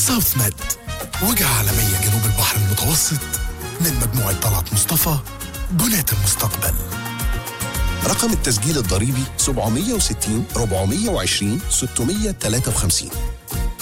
ساوث ميد، وجهة عالمية جنوب البحر المتوسط، من مجموعة طلعت مصطفى. بناة المستقبل. رقم التسجيل الضريبي 760 420 653.